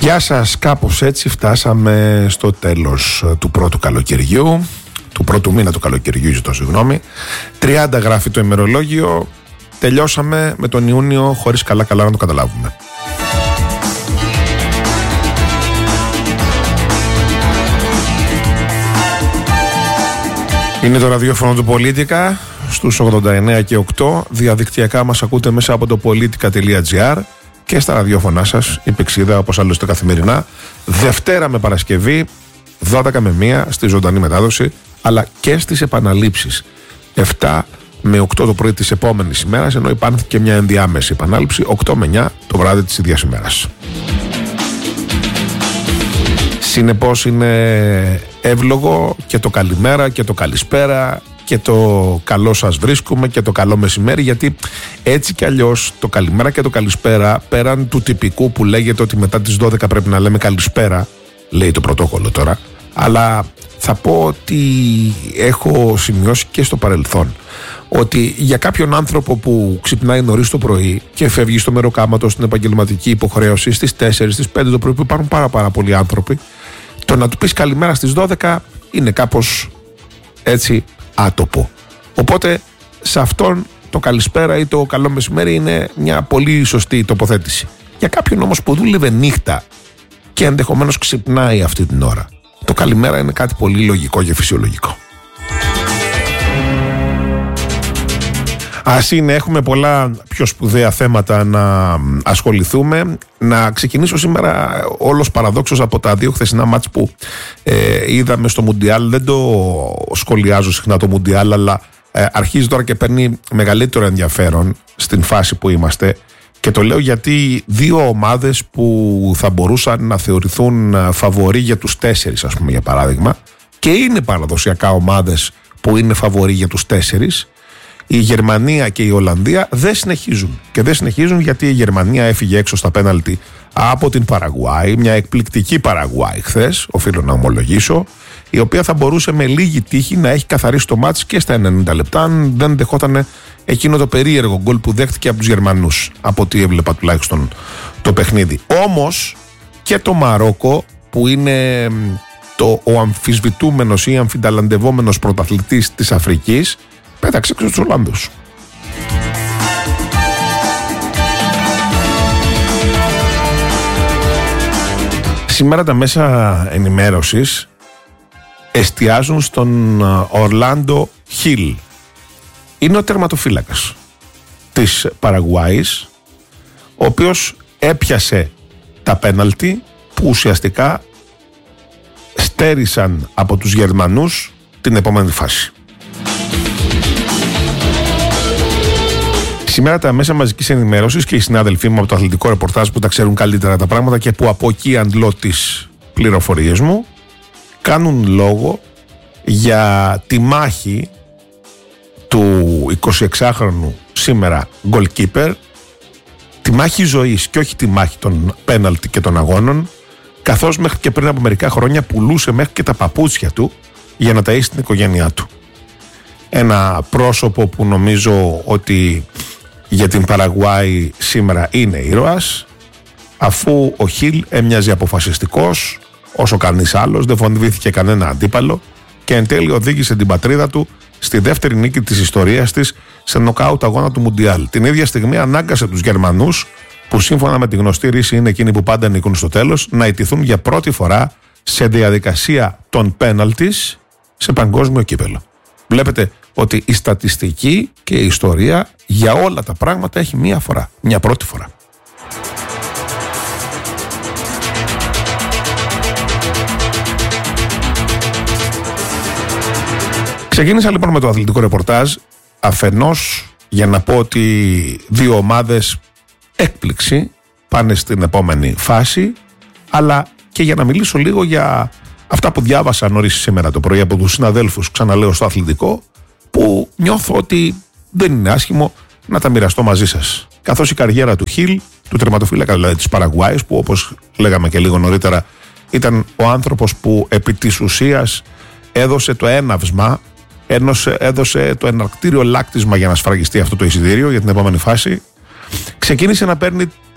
Γεια σας, κάπως έτσι φτάσαμε στο τέλος του πρώτου καλοκαιριού, του πρώτου μήνα του καλοκαιριού, ζητώ συγγνώμη. 30 γράφει το ημερολόγιο, τελειώσαμε με τον Ιούνιο χωρίς καλά να το καταλάβουμε. Είναι το ραδιόφωνο του Πολίτικα στους 89 και 8. Διαδικτυακά μας ακούτε μέσα από το politica.gr και στα ραδιόφωνά σας η Πηξίδα, όπως άλλωστε καθημερινά, Δευτέρα με Παρασκευή 12 με 1 στη ζωντανή μετάδοση, αλλά και στις επαναλήψεις 7 με 8 το πρωί της επόμενης ημέρας, ενώ υπάρχει και μια ενδιάμεση επανάληψη 8 με 9 το βράδυ της ίδιας ημέρας. Συνεπώς είναι εύλογο και το καλημέρα και το καλησπέρα και το καλό σας βρίσκουμε και το καλό μεσημέρι, γιατί έτσι κι αλλιώς το καλημέρα και το καλησπέρα, πέραν του τυπικού που λέγεται ότι μετά τις 12 πρέπει να λέμε καλησπέρα, λέει το πρωτόκολλο τώρα, αλλά θα πω ότι έχω σημειώσει και στο παρελθόν ότι για κάποιον άνθρωπο που ξυπνάει νωρίς το πρωί και φεύγει στο μεροκάματο, στην επαγγελματική υποχρέωση στις 4, στις 5 το πρωί, που υπάρχουν πάρα πολλοί άνθρωποι, το να του πεις καλημέρα στις 12 είναι κάπως έτσι άτοπο. Οπότε σε αυτόν το καλησπέρα ή το καλό μεσημέρι είναι μια πολύ σωστή τοποθέτηση. Για κάποιον όμως που δούλευε νύχτα και ενδεχομένως ξυπνάει αυτή την ώρα, το καλημέρα είναι κάτι πολύ λογικό και φυσιολογικό. Ας είναι, έχουμε πολλά πιο σπουδαία θέματα να ασχοληθούμε. Να ξεκινήσω σήμερα όλος παραδόξως από τα δύο χθεσινά μάτς που είδαμε στο Μουντιάλ. Δεν το σχολιάζω συχνά το Μουντιάλ, αλλά αρχίζει τώρα και παίρνει μεγαλύτερο ενδιαφέρον στην φάση που είμαστε. Και το λέω γιατί δύο ομάδες που θα μπορούσαν να θεωρηθούν φαβορί για τους 4, ας πούμε, για παράδειγμα, και είναι παραδοσιακά ομάδες που είναι φαβορί για τους 4, η Γερμανία και η Ολλανδία, δεν συνεχίζουν. Και δεν συνεχίζουν γιατί η Γερμανία έφυγε έξω στα πέναλτι από την Παραγουάη, μια εκπληκτική Παραγουάη χθες, οφείλω να ομολογήσω, η οποία θα μπορούσε με λίγη τύχη να έχει καθαρίσει το μάτς και στα 90 λεπτά, αν δεν δεχόταν εκείνο το περίεργο γκολ που δέχτηκε από τους Γερμανούς, από ό,τι έβλεπα τουλάχιστον το παιχνίδι. Όμως και το Μαρόκο, που είναι ο αμφισβητούμενος ή αμφιταλαντευόμενος πρωταθλητής της Αφρικής, πέταξε έξω τους Ολλανδούς. Σήμερα τα μέσα ενημέρωσης εστιάζουν στον Ορλάντο Χιλ. Είναι ο τερματοφύλακας της Παραγουάης, ο οποίος έπιασε τα πέναλτι που ουσιαστικά στέρισαν από τους Γερμανούς την επόμενη φάση. Σήμερα τα μέσα μαζικής ενημέρωσης και οι συνάδελφοί μου από το αθλητικό ρεπορτάζ που τα ξέρουν καλύτερα τα πράγματα και που από εκεί αντλώ τις πληροφορίες μου, κάνουν λόγο για τη μάχη του 26χρονου σήμερα goalkeeper, τη μάχη ζωής και όχι τη μάχη των πέναλτι και των αγώνων, καθώς μέχρι και πριν από μερικά χρόνια πουλούσε μέχρι και τα παπούτσια του για να ταΐσει την οικογένειά του. Ένα πρόσωπο που νομίζω ότι για την Παραγουάη σήμερα είναι ήρωας, αφού ο Χιλ έμοιαζε αποφασιστικός όσο κανείς άλλος, δεν φοβήθηκε κανένα αντίπαλο και εν τέλει οδήγησε την πατρίδα του στη δεύτερη νίκη της ιστορίας της σε νοκάουτ αγώνα του Μουντιάλ. Την ίδια στιγμή ανάγκασε τους Γερμανούς, που σύμφωνα με τη γνωστή ρίση είναι εκείνοι που πάντα νικούν στο τέλος, να ιτηθούν για πρώτη φορά σε διαδικασία των πέναλτις σε παγκόσμιο κύπελλο. Βλέπετε ότι η στατιστική και η ιστορία για όλα τα πράγματα έχει μία φορά, μια πρώτη φορά. Ξεκίνησα λοιπόν με το αθλητικό ρεπορτάζ, αφενός για να πω ότι δύο ομάδες έκπληξη πάνε στην επόμενη φάση, αλλά και για να μιλήσω λίγο για αυτά που διάβασα νωρίς σήμερα το πρωί από τους συναδέλφους, ξαναλέω, στο αθλητικό, που νιώθω ότι δεν είναι άσχημο να τα μοιραστώ μαζί σας. Καθώς η καριέρα του Χιλ, του τερματοφύλακα δηλαδή της Παραγουάης, που όπως λέγαμε και λίγο νωρίτερα ήταν ο άνθρωπος που επί της ουσίας έδωσε το έναυσμα, έδωσε το εναρκτήριο λάκτισμα για να σφραγιστεί αυτό το εισιτήριο για την επόμενη φάση, ξεκίνησε να παίρνει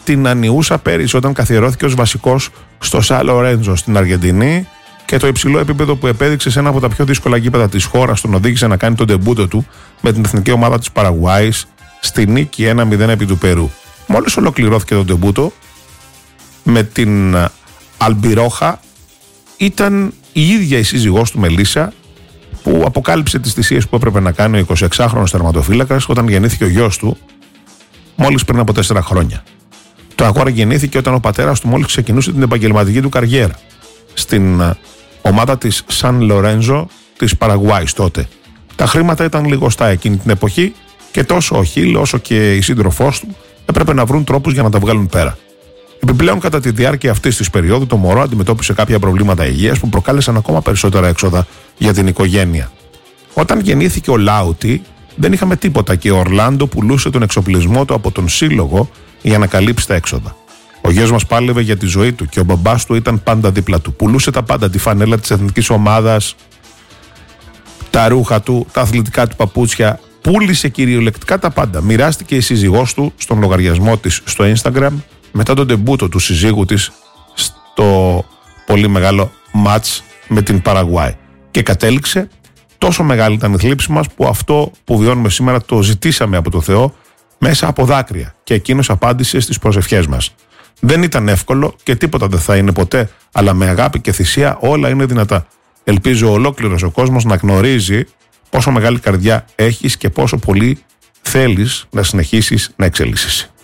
την ανιούσα πέρυσι όταν καθιερώθηκε ως βασικός στο Σαν Λορέντζο στην Αργεντινή και το υψηλό επίπεδο που επέδειξε σε ένα από τα πιο δύσκολα γήπεδα της χώρας τον οδήγησε να κάνει τον ντεμπούτο του με την εθνική ομάδα της Παραγουάης στη νίκη 1-0 επί του Περού. Μόλις ολοκληρώθηκε το ντεμπούτο με την Αλμπιρόχα, ήταν η ίδια η σύζυγός του Μελίσσα που αποκάλυψε τις θυσίες που έπρεπε να κάνει ο 26χρονος τερματοφύλακας όταν γεννήθηκε ο γιος του μόλις πριν από 4 χρόνια. Το αγόρι γεννήθηκε όταν ο πατέρας του μόλις ξεκινούσε την επαγγελματική του καριέρα στην ομάδα της Σαν Λορέντζο της Παραγουάης τότε. Τα χρήματα ήταν λιγοστά εκείνη την εποχή και τόσο ο Χίλ όσο και η σύντροφός του έπρεπε να βρουν τρόπους για να τα βγάλουν πέρα. Επιπλέον, κατά τη διάρκεια αυτής της περίοδου, το μωρό αντιμετώπισε κάποια προβλήματα υγείας που προκάλεσαν ακόμα περισσότερα έξοδα για την οικογένεια. Όταν γεννήθηκε ο Λάουτι, δεν είχαμε τίποτα και ο Ορλάντο πουλούσε τον εξοπλισμό του από τον σύλλογο για να καλύψει τα έξοδα. Ο γιος μας πάλευε για τη ζωή του και ο μπαμπάς του ήταν πάντα δίπλα του. Πουλούσε τα πάντα, τη φανέλα της εθνικής ομάδας, τα ρούχα του, τα αθλητικά του παπούτσια. Πούλησε κυριολεκτικά τα πάντα. Μοιράστηκε η σύζυγός του στον λογαριασμό της στο Instagram μετά τον ντεμπούτο του συζύγου της στο πολύ μεγάλο μάτς με την Παραγουάη. Και κατέληξε, τόσο μεγάλη ήταν η θλίψη μας που αυτό που βιώνουμε σήμερα το ζητήσαμε από το Θεό μέσα από δάκρυα και εκείνος απάντησε στις προσευχές μας. Δεν ήταν εύκολο και τίποτα δεν θα είναι ποτέ, αλλά με αγάπη και θυσία όλα είναι δυνατά. Ελπίζω ολόκληρος ο κόσμος να γνωρίζει πόσο μεγάλη καρδιά έχεις και πόσο πολύ θέλεις να συνεχίσεις να εξελίσσεσαι.